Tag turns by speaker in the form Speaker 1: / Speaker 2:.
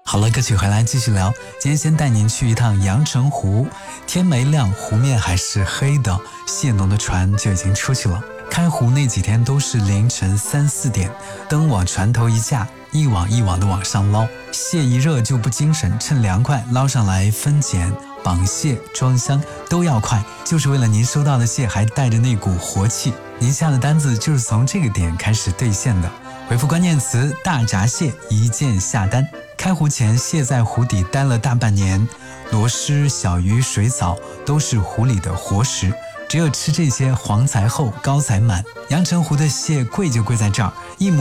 Speaker 1: 好了，歌曲回来继续聊。今天先带您去一趟阳澄湖，天没亮，湖面还是黑的，蟹农的船就已经出去了。开湖那几天都是凌晨3、4点，灯往船头一架，一网一网的往上捞，蟹一热就不精神，趁凉快捞上来分拣、绑蟹、装箱都要快，就是为了您收到的蟹还带着那股活气。您下的单子就是从这个点开始兑现的，回复关键词大闸蟹一键下单。开湖前，蟹在湖底待了大半年，螺蛳、小鱼、水藻都是湖里的活食，只有吃这些黄才厚，高才满。阳澄湖的蟹贵就贵在这儿，一